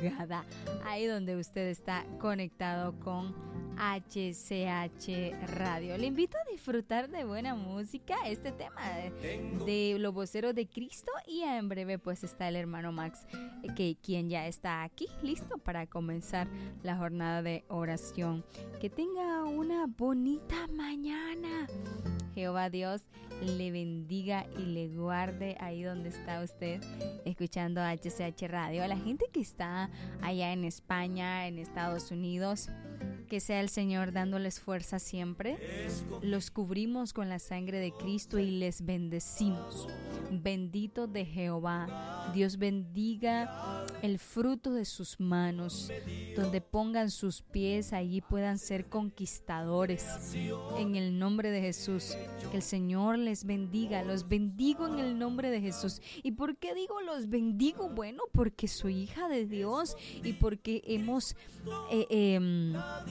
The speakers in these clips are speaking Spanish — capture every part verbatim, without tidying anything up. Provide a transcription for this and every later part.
madrugada, ahí donde usted está conectado con H C H Radio. Le invito a disfrutar de buena música, este tema de, de Los Voceros de Cristo, y en breve pues está el hermano Max, que quien ya está aquí listo para comenzar la jornada de oración. Que tenga una bonita mañana. Jehová Dios le bendiga y le guarde ahí donde está usted escuchando H C H Radio. A la gente que está allá en España, en Estados Unidos, que sea el Señor dándoles fuerza siempre. Los cubrimos con la sangre de Cristo y les bendecimos. Bendito de Jehová. Dios bendiga el fruto de sus manos. Donde pongan sus pies, allí puedan ser conquistadores. En el nombre de Jesús. Que el Señor les bendiga. Los bendigo en el nombre de Jesús. ¿Y por qué digo los bendigo? Bueno, porque soy hija de Dios y porque hemos eh, eh,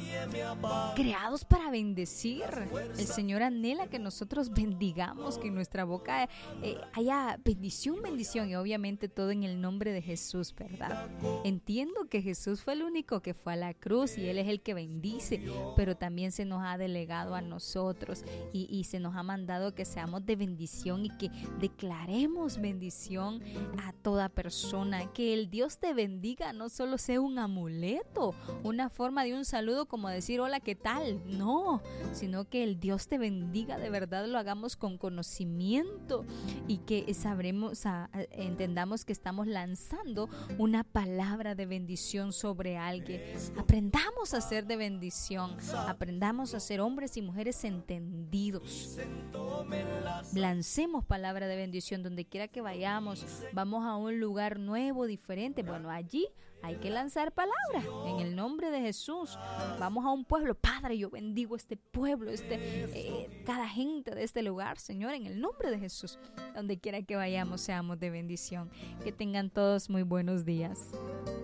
creados para bendecir. El Señor anhela que nosotros bendigamos, que en nuestra boca eh, haya bendición, bendición, y obviamente todo en el nombre de Jesús, ¿verdad? Entiendo que Jesús fue el único que fue a la cruz y Él es el que bendice, pero también se nos ha delegado a nosotros y, y se nos ha mandado que seamos de bendición y que declaremos bendición a toda persona. Que el Dios te bendiga no solo sea un amuleto, una forma de un saludo como decir hola, ¿qué tal? No, sino que el Dios te bendiga de verdad, lo hagamos con conocimiento y que sabremos, a, a, entendamos que estamos lanzando una palabra de bendición sobre alguien. Aprendamos a ser de bendición, aprendamos a ser hombres y mujeres entendidos. Lancemos palabra de bendición donde quiera que vayamos. Vamos a un lugar nuevo, diferente. Bueno, allí hay que lanzar palabra en el nombre de Jesús. Vamos a un pueblo. Padre, yo bendigo este pueblo, este, eh, cada gente de este lugar, Señor, en el nombre de Jesús. Donde quiera que vayamos, seamos de bendición. Que tengan todos muy buenos días.